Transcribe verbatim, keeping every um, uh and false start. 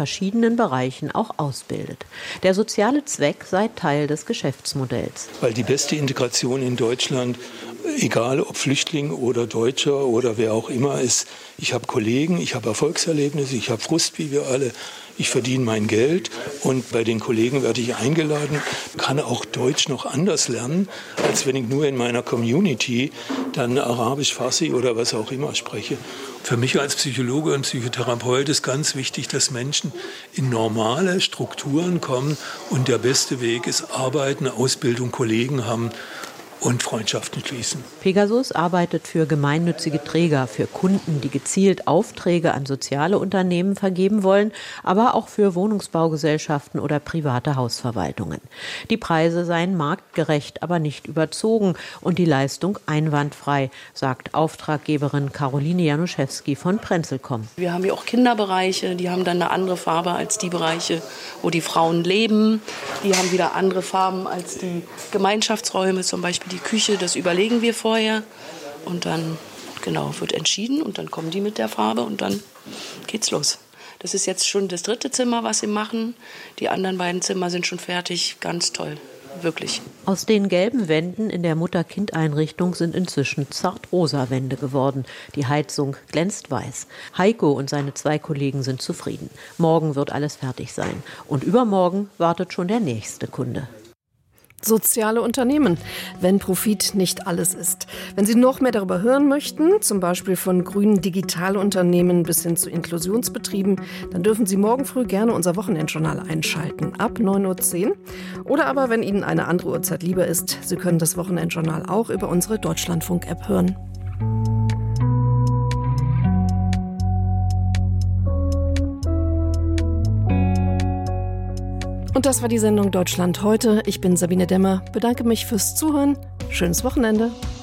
verschiedenen Bereichen auch ausbildet. Der soziale Zweck sei Teil des Geschäftsmodells. Weil die beste Integration in Deutschland, egal ob Flüchtling oder Deutscher oder wer auch immer ist, ich habe Kollegen, ich habe Erfolgserlebnisse, ich habe Frust wie wir alle. Ich verdiene mein Geld und bei den Kollegen werde ich eingeladen, kann auch Deutsch noch anders lernen, als wenn ich nur in meiner Community dann Arabisch, Farsi oder was auch immer spreche. Für mich als Psychologe und Psychotherapeut ist ganz wichtig, dass Menschen in normale Strukturen kommen und der beste Weg ist Arbeiten, Ausbildung, Kollegen haben und Freundschaften schließen. Pegasus arbeitet für gemeinnützige Träger, für Kunden, die gezielt Aufträge an soziale Unternehmen vergeben wollen, aber auch für Wohnungsbaugesellschaften oder private Hausverwaltungen. Die Preise seien marktgerecht, aber nicht überzogen und die Leistung einwandfrei, sagt Auftraggeberin Caroline Januszewski von Prenzelcom. Wir haben ja auch Kinderbereiche, die haben dann eine andere Farbe als die Bereiche, wo die Frauen leben. Die haben wieder andere Farben als die Gemeinschaftsräume, zum Beispiel die Küche, das überlegen wir vorher und dann genau wird entschieden und dann kommen die mit der Farbe und dann geht's los. Das ist jetzt schon das dritte Zimmer, was sie machen. Die anderen beiden Zimmer sind schon fertig. Ganz toll, wirklich. Aus den gelben Wänden in der Mutter-Kind-Einrichtung sind inzwischen zartrosa Wände geworden. Die Heizung glänzt weiß. Heiko und seine zwei Kollegen sind zufrieden. Morgen wird alles fertig sein. Und übermorgen wartet schon der nächste Kunde. Soziale Unternehmen, wenn Profit nicht alles ist. Wenn Sie noch mehr darüber hören möchten, zum Beispiel von grünen Digitalunternehmen bis hin zu Inklusionsbetrieben, dann dürfen Sie morgen früh gerne unser Wochenendjournal einschalten, ab neun Uhr zehn. Oder aber, wenn Ihnen eine andere Uhrzeit lieber ist, Sie können das Wochenendjournal auch über unsere Deutschlandfunk-App hören. Und das war die Sendung Deutschland heute. Ich bin Sabine Demmer, bedanke mich fürs Zuhören. Schönes Wochenende.